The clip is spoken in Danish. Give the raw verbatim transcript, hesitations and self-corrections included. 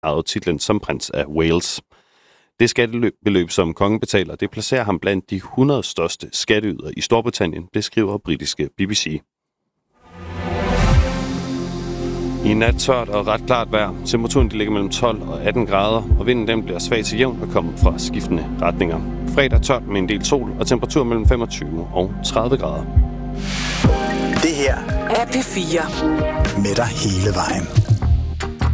arvede titlen som prins af Wales. Det skattebeløb, som kongen betaler, det placerer ham blandt de hundrede største skatteydere i Storbritannien, det skriver britiske B B C. I nat tørt og ret klart vejr. Temperaturen de ligger mellem tolv og atten grader, og vinden den bliver svag til jævn og kommer fra skiftende retninger. Fredag tørt med en del sol og temperatur mellem femogtyve og tredive grader. Det her er P fire. Med dig hele vejen.